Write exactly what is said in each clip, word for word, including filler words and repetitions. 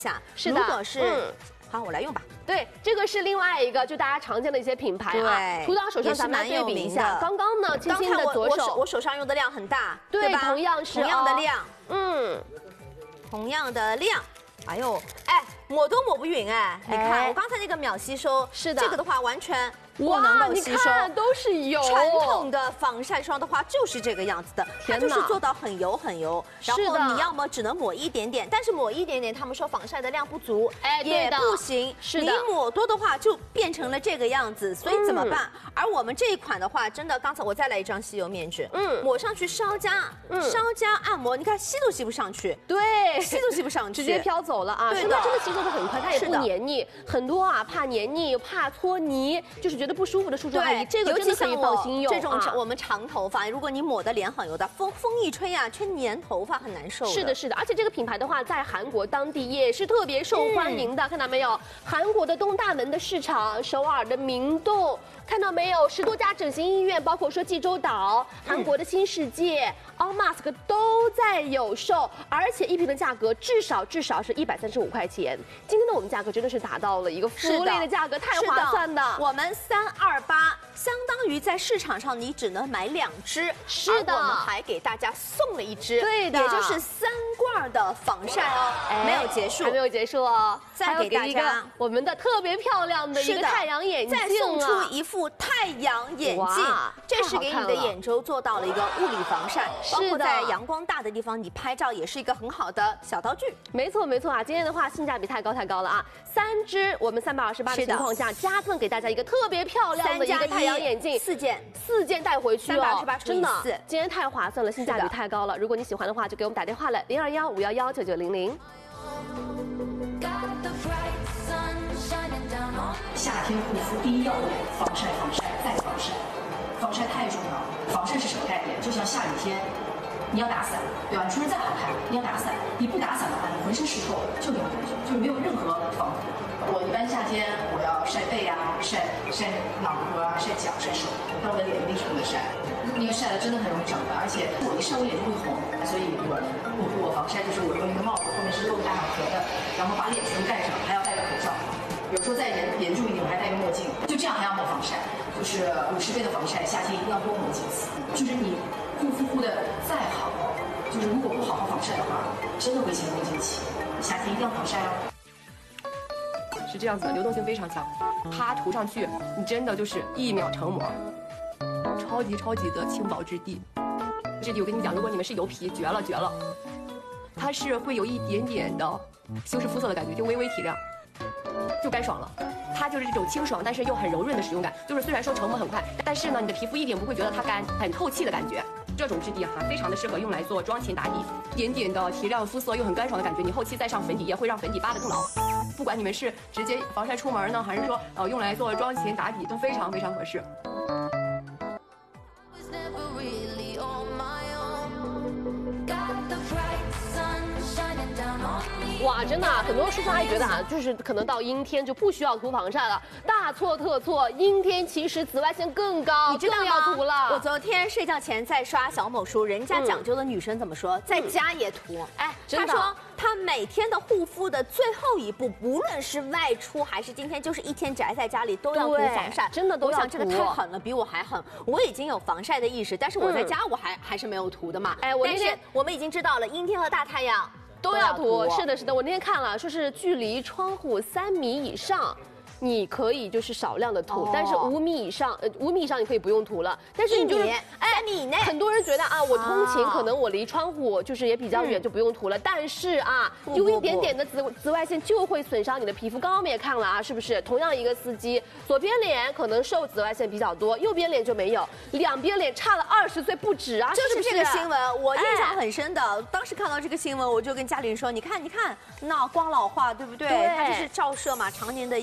下， 是的， 如果是、嗯、好，我来用吧。 对，这个是另外一个就大家常见的一些品牌啊，涂到手上咱们来对比一下。刚刚呢，轻轻的左手， 我手我手上用的量很大， 对, 对吧？ 同样是同样的量， 嗯， 同样的量。哎呦，哎，抹都抹不匀哎！你看我刚才那个秒吸收， 是的， 这个的话完全不能够吸收， 都是油。 传统的防晒霜的话就是这个样子的，它就是做到很油很油，然后你要么只能抹一点点，但是抹一点点，他们说防晒的量不足， 哎， 也不行。 是的， 你抹多的话就变成了这个样子，所以怎么办？嗯、而我们这一款的话，真的，刚才我再来一张吸油面纸，嗯，抹上去稍加，嗯，稍加按摩，你看吸都吸不上去， 对， 吸都吸不上去， 直接飘走了啊！ 对的， 真的吸收的很快，它也不黏腻。很多啊，怕黏腻、怕搓泥，就是觉得不舒服的叔叔阿姨，这个真的可以放心用。 这种我们长头发，如果你抹的脸很油的，风风一吹啊，全粘头发，很难受。 是的，是的，而且这个品牌的话，在韩国当地也是特别受欢迎的，看到没有？韩国的东大门的市场，首尔的明洞。看到没有？十多家整形医院，包括说济州岛、韩国的新世界、All Mask 都在有售，而且一瓶的价格至少至少是一百三十五块钱。今天的我们价格真的是达到了一个福利的价格，太划算的。 我们三二八，相当于在市场上你只能买两支， 是的， 我们还给大家送了一支， 对的， 也就是三罐的防晒哦，哎、没有结束， 还没有结束哦， 再给大家我们的特别漂亮的一个太阳眼镜、啊， 再送出一副太阳眼镜，这是给你的眼周做到了一个物理防晒，包括在阳光大的地方，你拍照也是一个很好的小道具。 没错没错啊，今天的话性价比太高太高了啊！三支我们三百二十八的情况下，加赠给大家一个特别漂亮的一个太阳眼镜， 四件四件带回去哦， 三百二十八除以四， 今天太划算了，性价比太高了。如果你喜欢的话，就给我们打电话了，零二幺五幺幺九九零零。 夏天护肤第一要务，防晒，防晒再防晒，防晒太重要。防晒是什么概念？就像下雨天，你要打伞，对吧？你出门再好看，你要打伞，你不打伞的话，你浑身湿透，就那种感觉，就是没有任何防护。我一般夏天我要晒背啊，晒晒脑壳啊，晒脚、晒手，但我的脸一定是不能晒，那个晒了真的很容易长斑，而且我一晒我脸就会红，所以我我我防晒就是我用一个帽子，后面是露大脑壳的，然后把脸全部盖上，还要戴个口罩。有时候再严严重一点，我还戴个墨镜，就这样还要抹防晒，就是五十倍的防晒，夏天一定要多抹几次。就是你护肤护的再好，就是如果不好好防晒的话，真的会前功尽弃。夏天一定要防晒哦。 是这样子的，流动性非常强，它涂上去，你真的就是一秒成膜，超级超级的轻薄质地。质地我跟你讲，如果你们是油皮，绝了绝了，它是会有一点点的修饰肤色的感觉，就微微提亮。就干爽了，它就是这种清爽，但是又很柔润的使用感。就是虽然说成膜很快，但是呢，你的皮肤一点不会觉得它干，很透气的感觉。这种质地哈，非常的适合用来做妆前打底，点点的提亮肤色又很干爽的感觉。你后期再上粉底液，会让粉底扒得更牢。不管你们是直接防晒出门呢，还是说呃用来做妆前打底，都非常非常合适。 哇，真的、啊，很多叔叔阿姨觉得啊，就是可能到阴天就不需要涂防晒了，大错特错。阴天其实紫外线更高， 你知道吗？ 要涂了。 我昨天睡觉前在刷小某书，人家讲究的女生怎么说，嗯、在家也涂。哎，她说她每天的护肤的最后一步，不论是外出还是今天就是一天宅在家里，都要涂防晒， 真的都要涂。 我想这个太狠了，比我还狠。我已经有防晒的意识，但是我在家我还、嗯、还是没有涂的嘛。哎，我那天我们已经知道了，阴天和大太阳。 都要涂，是的，是的。我那天看了，说是距离窗户三米以上，你可以就是少量的涂，哦、但是五米以上，呃，五米以上你可以不用涂了。但是你就是哎，三米以内， 很多人觉得啊，我通勤可能我离窗户就是也比较远，就不用涂了。嗯、但是啊，有一点点的紫紫外线就会损伤你的皮肤。刚刚我们也看了啊，是不是？同样一个司机，左边脸可能受紫外线比较多，右边脸就没有，两边脸差了二十岁不止啊！ 就是这个新闻，我印象很深的。哎、当时看到这个新闻，我就跟家里人说：“你看，你看，那光老化，对不对？对，它就是照射嘛，常年的一个日光。”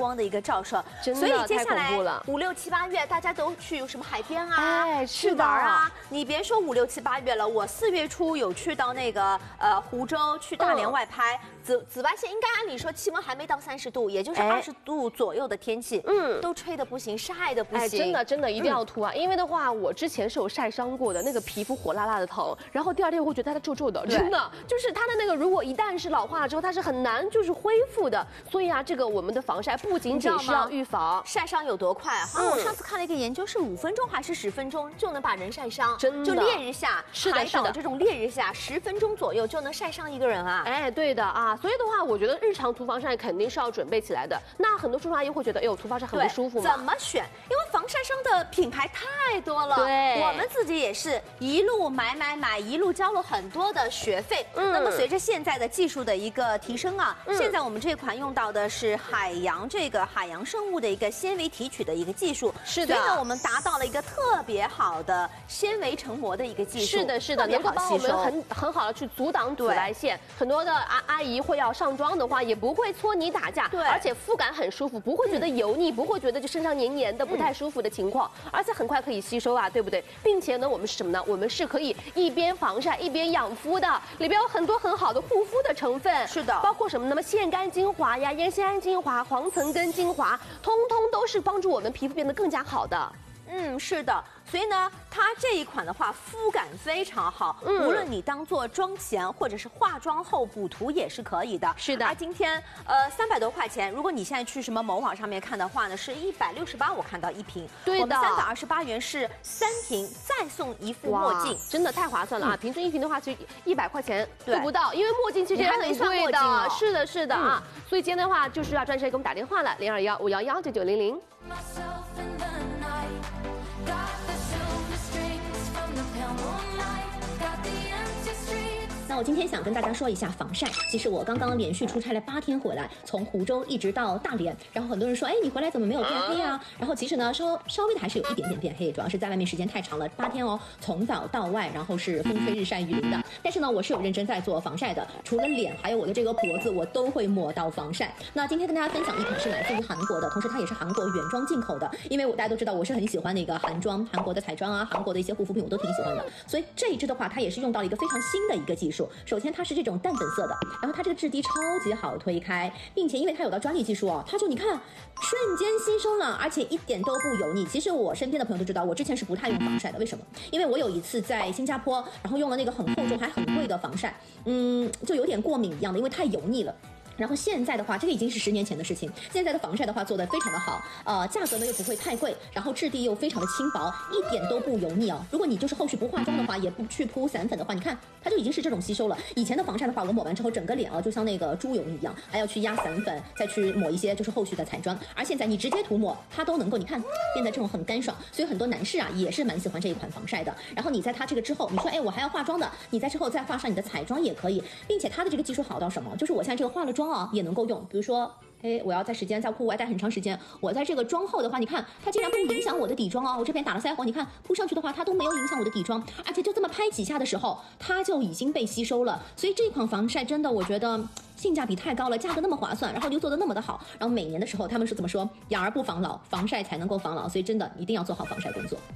光的一个照射， 真的所以接下来太恐怖了。 五六七八月大家都去有什么海边啊， 哎， 去玩啊。你别说五六七八月了，我四月初有去到那个呃湖州去大连外拍，嗯、紫紫外线应该按理说气温还没到三十度，也就是二十度左右的天气，嗯，都吹的不行，晒的不行。 哎，真的真的一定要涂啊，嗯、因为的话，我之前是有晒伤过的，那个皮肤火辣辣的疼，然后第二天我会觉得它皱皱的，真的就是它的那个，如果一旦是老化了之后，它是很难就是恢复的。所以啊，这个我们的防晒不仅仅是要预防， 晒伤有多快啊？嗯、我上次看了一个研究，是五分钟还是十分钟就能把人晒伤， 真的就烈日下， 是的，是的， 这种烈日下十分钟左右就能晒伤一个人啊！ 哎，对的啊，所以的话，我觉得日常涂防晒肯定是要准备起来的。那很多叔叔阿姨会觉得，哎呦，涂防晒很不舒服嘛？ 怎么选？因为防晒霜的品牌太多了， 对， 我们自己也是一路买买买，一路交了很多的学费。嗯，那么随着现在的技术的一个提升啊，嗯、现在我们这款用到的是海洋这个海洋生物的一个纤维提取的一个技术， 是的， 所以呢，我们达到了一个特别好的纤维成膜的一个技术， 是的，是的，能够帮我们很很好的去阻挡紫外线。很多的阿阿姨会要上妆的话，也不会搓泥打架， 对， 而且肤感很舒服，不会觉得油腻，嗯、不会觉得就身上黏黏的不太舒服的情况，嗯、而且很快可以吸收啊，对不对？并且呢，我们是什么呢？我们是可以一边防晒一边养肤的，里边有很多很好的护肤的成分， 是的， 包括什么？那么腺苷精华呀、烟酰胺精华、黄橙根精华，通通都是帮助我们皮肤变得更加好的。 嗯，是的，所以呢，它这一款的话，肤感非常好，嗯、无论你当做妆前或者是化妆后补涂也是可以的。 是的。 而今天呃三百多块钱，如果你现在去什么某网上面看的话呢，是一百六十八，我看到一瓶。 对的。 我们三百二十八元是三瓶，再送一副墨镜， 真的太划算了啊！嗯、平均一瓶的话，其实一百块钱都不到，因为墨镜其实也很贵的。 哦、 是的，是的啊。嗯、所以今天的话，就是要专车给我们打电话了，零二幺五幺幺九九零零。 那我今天想跟大家说一下防晒。其实我刚刚连续出差了八天回来，从湖州一直到大连，然后很多人说，哎，你回来怎么没有变黑啊？然后其实呢，稍稍微的还是有一点点变黑，主要是在外面时间太长了，八天哦，从早到外，然后是风吹日晒雨淋的。但是呢，我是有认真在做防晒的，除了脸，还有我的这个脖子，我都会抹到防晒。那今天跟大家分享一款是来自于韩国的，同时它也是韩国原装进口的，因为我大家都知道我是很喜欢那个韩妆，韩国的彩妆啊，韩国的一些护肤品我都挺喜欢的，所以这一支的话，它也是用到了一个非常新的一个技术。首先它是这种淡粉色的，然后它这个质地超级好推开，并且因为它有到专利技术哦，它就你看瞬间吸收了，而且一点都不油腻。其实我身边的朋友都知道，我之前是不太用防晒的，为什么？因为我有一次在新加坡，然后用了那个很厚重还很贵的防晒，嗯，就有点过敏一样的，因为太油腻了。然后现在的话，这个已经是十年前的事情。现在的防晒的话做得非常的好，呃，价格呢又不会太贵，然后质地又非常的轻薄，一点都不油腻哦。如果你就是后续不化妆的话，也不去铺散粉的话，你看它就已经是这种吸收了。以前的防晒的话，我抹完之后整个脸啊就像那个猪油一样，还要去压散粉，再去抹一些就是后续的彩妆。而现在你直接涂抹，它都能够你看变得这种很干爽，所以很多男士啊也是蛮喜欢这一款防晒的。然后你在它这个之后，你说哎我还要化妆的，你在之后再画上你的彩妆也可以，并且它的这个技术好到什么？就是我现在这个化了妆啊也能够用，比如说，哎，我要在时间在户外待很长时间，我在这个妆后的话，你看它竟然不影响我的底妆哦。我这边打了腮红，你看铺上去的话，它都没有影响我的底妆，而且就这么拍几下的时候，它就已经被吸收了。所以这款防晒真的，我觉得性价比太高了，价格那么划算，然后又做的那么的好。然后每年的时候，他们是怎么说？养儿不防老，防晒才能够防老，所以真的一定要做好防晒工作。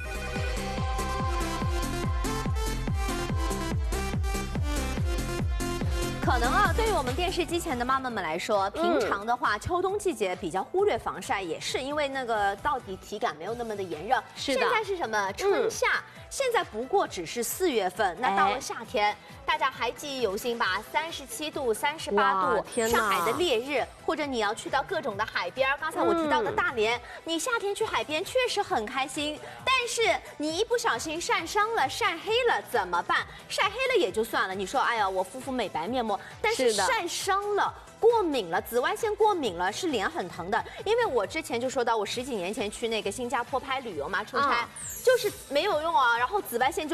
可能啊，对于我们电视机前的妈妈们来说，平常的话，嗯、秋冬季节比较忽略防晒，也是因为那个到底体感没有那么的炎热。 是的。 现在是什么？春夏。嗯现在不过只是四月份，那到了夏天，哎、大家还记忆犹新吧？三十七度、三十八度，上海的烈日，或者你要去到各种的海边，刚才我提到的大连，嗯、你夏天去海边确实很开心，但是你一不小心晒伤了、晒黑了怎么办？晒黑了也就算了，你说哎呀，我敷敷美白面膜，但是晒伤了。过敏了，紫外线过敏了，是脸很疼的。因为我之前就说到，我十几年前去那个新加坡拍旅游嘛，出差，啊、就是没有用啊，然后紫外线就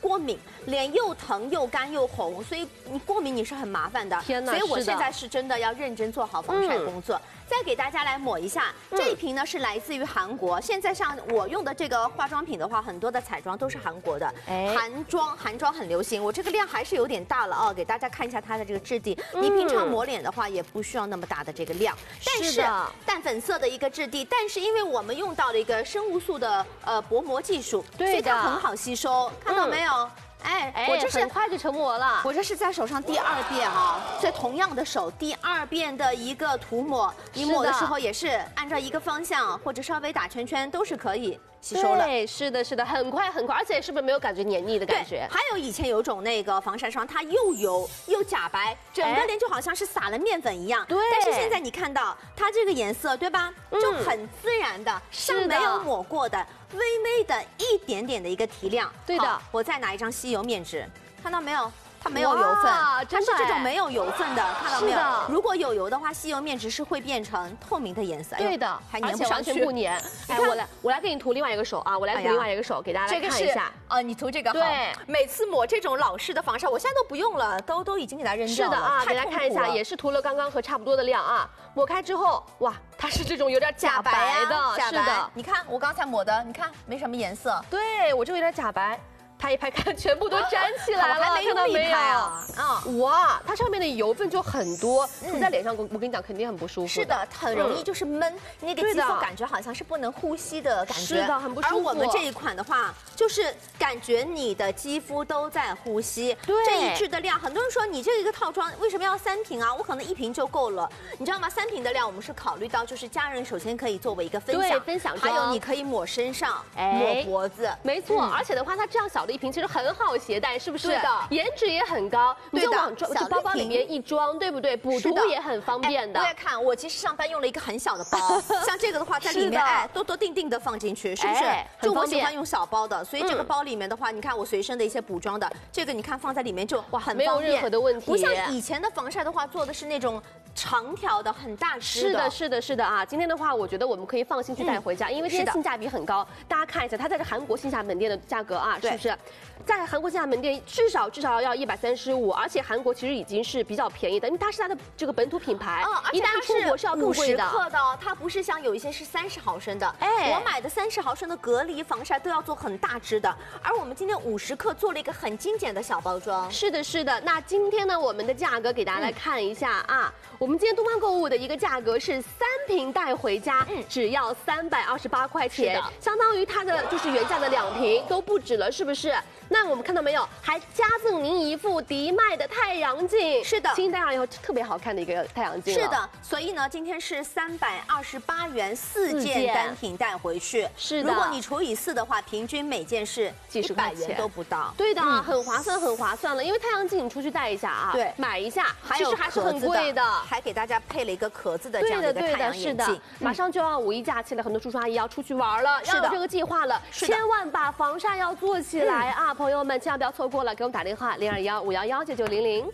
过敏，脸又疼又干又红，所以你过敏你是很麻烦的。 天哪！ 所以我是的现在是真的要认真做好防晒工作。嗯 再给大家来抹一下，这一瓶呢是来自于韩国。现在像我用的这个化妆品的话，很多的彩妆都是韩国的。韩妆，韩妆很流行。我这个量还是有点大了哦，给大家看一下它的这个质地。你平常抹脸的话，也不需要那么大的这个量。但是淡粉色的一个质地，但是因为我们用到了一个生物素的呃薄膜技术，所以它很好吸收。看到没有？ 哎， 哎， 我这是很快就成膜了。 我这是在手上第二遍啊，所以同样的手第二遍的一个涂抹，你抹的时候也是按照一个方向或者稍微打圈圈都是可以吸收了。 对，是的，是的，很快很快，而且是不是没有感觉黏腻的感觉？ 还有以前有种那个防晒霜，它又油又假白，整个脸就好像是撒了面粉一样。对。但是现在你看到它这个颜色，对吧？就很自然的，像没有抹过的。 微微的一点点的一个提亮， 对的。 我再拿一张吸油面纸，看到没有？它没有油分，它是这种没有油分的，看到没有？如果有油的话，吸油面纸是会变成透明的颜色。 对的， 还粘不上去，完全不粘。哎，我来，我来给你涂另外一个手啊，我来涂另外一个手，给大家来看一下。 啊，你涂这个好。对，每次抹这种老式的防晒，我现在都不用了，都都已经给它扔掉了。 是的啊，给大家看一下，也是涂了刚刚和差不多的量啊。抹开之后，哇，它是这种有点假白的，是的。 你看我刚才抹的，你看没什么颜色。 对我这有点假白。 它一拍看，全部都粘起来了，看到没有？嗯，哇，它上面的油分就很多，涂在脸上，我我跟你讲，肯定很不舒服。 是的，很容易就是闷，那个肌肤感觉好像是不能呼吸的感觉。 是的，很不舒服。 而我们这一款的话，就是感觉你的肌肤都在呼吸。对，这一支的量，很多人说你这一个套装为什么要三瓶啊？我可能一瓶就够了，你知道吗？三瓶的量，我们是考虑到就是家人首先可以作为一个分享， 分享， 还有你可以抹身上，抹脖子， 没错。而且的话，它这样小的一瓶其实很好携带，是不是？对的，颜值也很高，你就往装就包包里面一装，对不对？补涂也很方便的。 我也看，我其实上班用了一个很小的包，像这个的话，在里面哎，多多定定的放进去，是不是？就我喜欢用小包的，所以这个包里面的话，你看我随身的一些补妆的，这个你看放在里面就哇很没有任何的问题， 不像以前的防晒的话做的是那种长条的很大支的。 是的，是的，是的啊！今天的话，我觉得我们可以放心去带回家，因为这些性价比很高。大家看一下，它在这韩国线下门店的价格啊，是不是？在韩国线下门店至少至少要一百三十五，而且韩国其实已经是比较便宜的，因为它是它的这个本土品牌， 哦， 一旦出国是要更贵的。 五十克的，它不是像有一些是三十毫升的，哎，我买的三十毫升的隔离防晒都要做很大支的，而我们今天五十克做了一个很精简的小包装。 是的，是的。那今天呢，我们的价格给大家来看一下啊，我们今天东方购物的一个价格是三瓶带回家，嗯，只要三百二十八块钱，相当于它的就是原价的两瓶都不止了，是不是？那我们看到没有，还加赠您一副迪麦的太阳镜。 是的， 新戴上以后特别好看的一个太阳镜。 是的，所以呢，今天是三百二十八元四件单品带回去。是的，如果你除以四的话，平均每件是几十块钱都不到。 对的，嗯、很划算，很划算了。因为太阳镜你出去戴一下啊，对，买一下， 还有其实还是很贵的， 还给大家配了一个壳子的这样的一个太阳眼镜。 马上就要五一假期了，很多叔叔阿姨要出去玩了，要有这个计划了，千万把防晒要做起来啊，朋友们，千万不要错过了，给我们打电话零二幺五幺幺九九零零。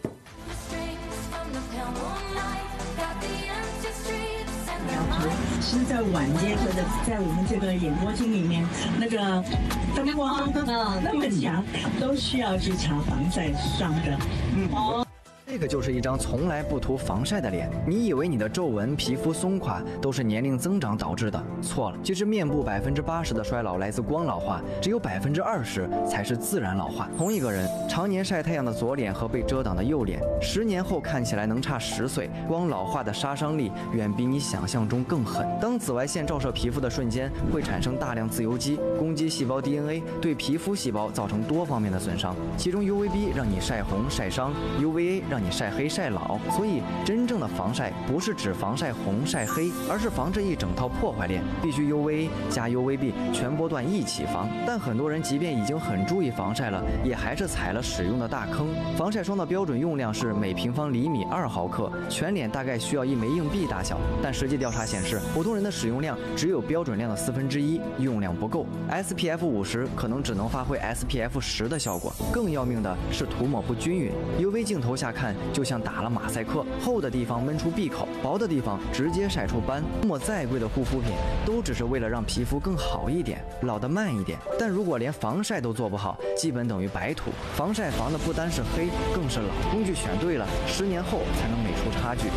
其实，在晚间或者在我们这个演播厅里面，那个灯光啊那么强，都需要去擦防晒霜的。嗯。哦。 这个就是一张从来不涂防晒的脸，你以为你的皱纹、皮肤松垮都是年龄增长导致的？错了，其实面部百分之八十的衰老来自光老化，只有百分之二十才是自然老化。同一个人常年晒太阳的左脸和被遮挡的右脸，十年后看起来能差十岁。光老化的杀伤力远比你想象中更狠。当紫外线照射皮肤的瞬间，会产生大量自由基，攻击细胞 D N A， 对皮肤细胞造成多方面的损伤。其中 U V B 让你晒红晒伤 ，U V A 让你晒黑晒老，所以真正的防晒不是指防晒红晒黑，而是防这一整套破坏链，必须 U V A 加 U V B 全波段一起防。但很多人即便已经很注意防晒了，也还是踩了使用的大坑。防晒霜的标准用量是每平方厘米二毫克，全脸大概需要一枚硬币大小，但实际调查显示，普通人的使用量只有标准量的四分之一，用量不够。S P F 五十可能只能发挥 S P F 十的效果。更要命的是涂抹不均匀， U V 镜头下看看就像打了马赛克，厚的地方闷出闭口，薄的地方直接晒出斑。抹再贵的护肤品，都只是为了让皮肤更好一点，老得慢一点。但如果连防晒都做不好，基本等于白涂。防晒防的不单是黑，更是老。工具选对了，十年后才能美出差距。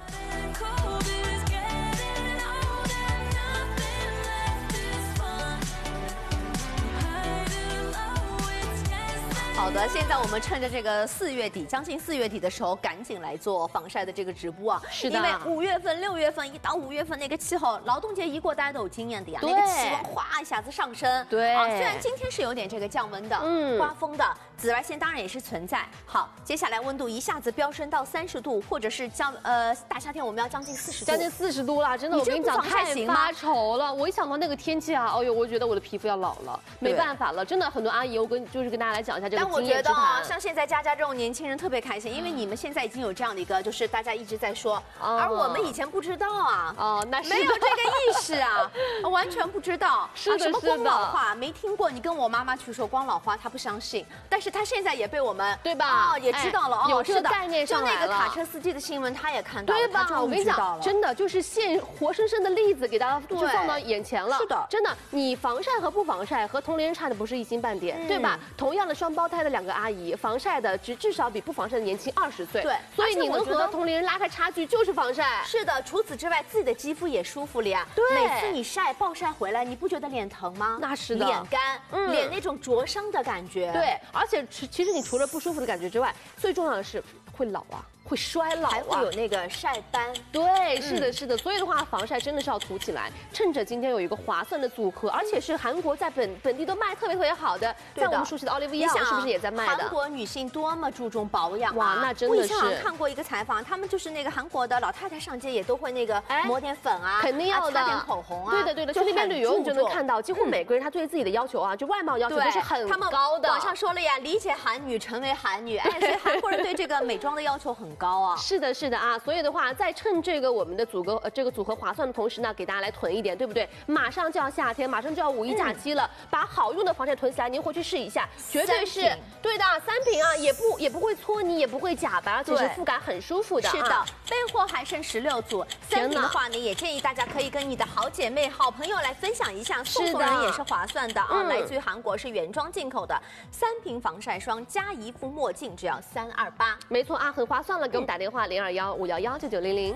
好的，现在我们趁着这个四月底，将近四月底的时候，赶紧来做防晒的这个直播啊！ 是的， 因为五月份、六月份一到五月份那个气候，劳动节一过，大家都有经验的呀，那个气温哗一下子上升。 对啊，虽然今天是有点这个降温的，嗯，刮风的，紫外线当然也是存在。好，接下来温度一下子飙升到三十度，或者是将呃大夏天我们要将近四十度， 将近四十度了，真的，我跟你讲太发愁了。我一想到那个天气啊，哎呦，我觉得我的皮肤要老了，没办法了，真的很多阿姨，我跟就是跟大家来讲一下这个。 我觉得啊，像现在佳佳这种年轻人特别开心，因为你们现在已经有这样的一个，就是大家一直在说，哦、而我们以前不知道啊，哦，那是没有这个意识啊，完全不知道， 是的， 啊、什么光老化没听过，你跟我妈妈去说光老化，她不相信，但是她现在也被我们对吧？ 哦，也知道了， 哎、 哦， 有这个概念上来了。 就那个卡车司机的新闻，她也看到了， 对吧？我跟你讲，真的就是现活生生的例子给大家就放到眼前了。 是的， 真的，你防晒和不防晒和同龄人差的不是一星半点，嗯、对吧？同样的双胞胎的两个阿姨。防晒的至至少比不防晒的年轻二十岁， 对， 所以你能和同龄人拉开差距就是防晒。 是的，除此之外，自己的肌肤也舒服了呀。 对， 每次你晒暴晒回来，你不觉得脸疼吗？ 那是的， 脸干，嗯、脸那种灼伤的感觉。 对，而且其实你除了不舒服的感觉之外，最重要的是会老啊。会衰老、啊， 还会有那个晒斑。 对，是的，是的。所以的话，防晒真的是要涂起来。趁着今天有一个划算的组合，而且是韩国在本本地都卖特别特别好的，在我们熟悉的 Olive Young 是不是也在卖的？ 韩国女性多么注重保养啊！ 哇，那真的是。 我以前好像看过一个采访，他们就是那个韩国的老太太上街也都会那个抹点粉啊， 肯定要的， 擦点口红啊。 对的，对的。去那边旅游你就能看到，几乎每个人他对自己的要求啊，就外貌要求都是很高的。 网上说了呀，理解韩女，成为韩女。哎，所以韩国人对这个美妆的要求很高啊。 是的。是的啊，所以的话，在趁这个我们的组合呃这个组合划算的同时呢，给大家来囤一点，对不对？马上就要夏天，马上就要五一假期了，嗯、把好用的防晒囤起来，您回去试一下，绝对是对的。三瓶啊，也不也不会搓泥，也不会假白，而且是肤感很舒服的。 是的，备货还剩十六组，三瓶的话呢，也建议大家可以跟你的好姐妹、好朋友来分享一下，送送人也是划算的啊。嗯、来自于韩国，是原装进口的三瓶防晒霜加一副墨镜，只要三二八。 没错啊，很划算了，给我们打电话零。二幺五幺幺九九零零。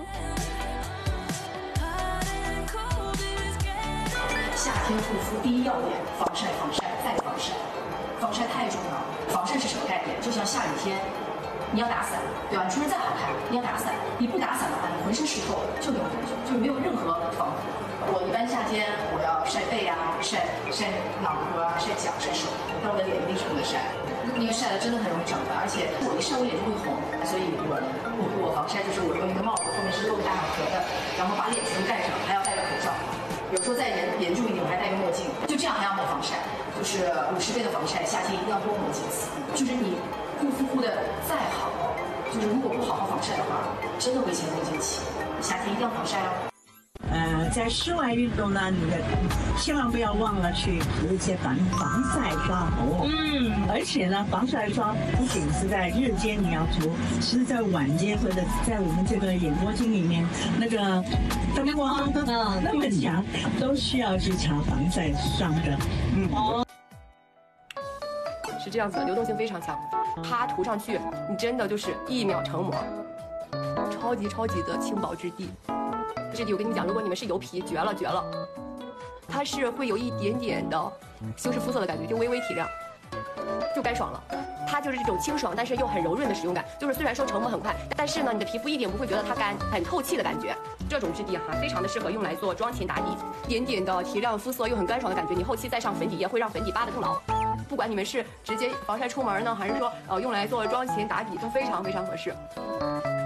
夏天护肤第一要点，防晒，防晒再防晒，防晒太重要。防晒是什么概念？就像下雨天，你要打伞，对吧？你出门再好看，你要打伞，你不打伞的话，你浑身湿透，就那种感觉，就没有任何防护。我一般夏天我要晒背啊，晒晒脑壳啊，晒脚，晒手，但我的脸一定是不能晒。因为晒了真的很容易长斑，而且我一晒我脸就会红，所以我我我防晒就是我用一个帽子，后面是露大脑壳的，然后把脸全部盖上，还要戴个口罩，有时候再严严重一点，我还戴个墨镜，就这样还要抹防晒，就是五十倍的防晒，夏天一定要多抹几次。就是你护肤护的再好，就是如果不好好防晒的话，真的会前功尽弃。夏天一定要防晒哦。 呃，在室外运动呢，你的千万不要忘了去涂一些防防晒霜哦。嗯，而且呢，防晒霜不仅是在日间你要涂，其实在晚间或者在我们这个眼波镜里面，那个灯光啊那么强，都需要去擦防晒霜的。嗯。哦。 是这样子的，流动性非常强，它涂上去，你真的就是一秒成膜，超级超级的轻薄质地。质地我跟你讲，如果你们是油皮，绝了绝了，它是会有一点点的修饰肤色的感觉，就微微提亮，就干爽了。它就是这种清爽但是又很柔润的使用感，就是虽然说成膜很快，但是呢你的皮肤一点不会觉得它干，很透气的感觉。这种质地哈，非常的适合用来做妆前打底，点点的提亮肤色又很干爽的感觉，你后期再上粉底液会让粉底扒得更牢。不管你们是直接防晒出门呢，还是说呃用来做妆前打底，都非常非常合适。